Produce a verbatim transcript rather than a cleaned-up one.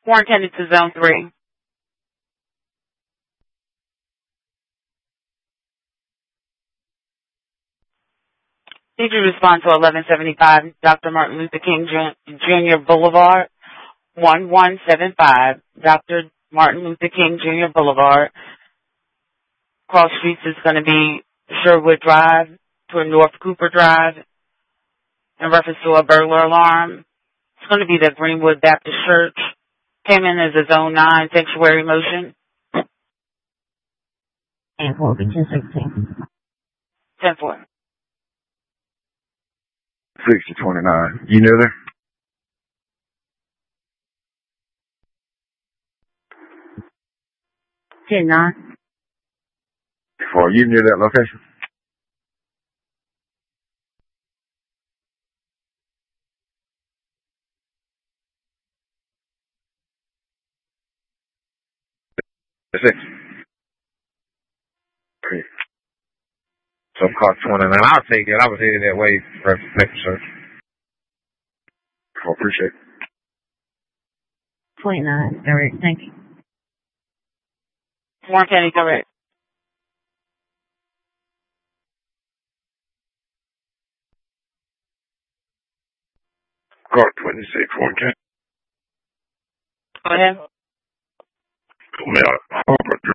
Warren County to Zone three. Did you respond to eleven seventy-five Doctor Martin Luther King Junior Boulevard? one one seven five Doctor Martin Luther King Junior Boulevard. Cross streets is going to be Sherwood Drive to North Cooper Drive. In reference to a burglar alarm, it's going to be the Greenwood Baptist Church. Came in as a Zone nine sanctuary motion. And four, ten sixteen. ten four. sixty twenty-nine. You near there? ten nine. Are you near that location? Six. Three. So car twenty-nine. I'll take it. I was headed that way for making sure. I appreciate it. twenty-nine. Correct. Thank you. Warren County, correct. Car twenty-six, Warren County. Go ahead. Come out.